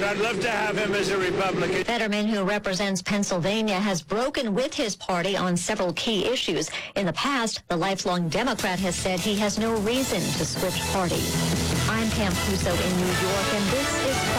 but I'd love to have him as a Republican. Fetterman, who represents Pennsylvania, has broken with his party on several key issues. In the past, the lifelong Democrat has said he has no reason to switch parties. I'm Pam Puso in New York, and this is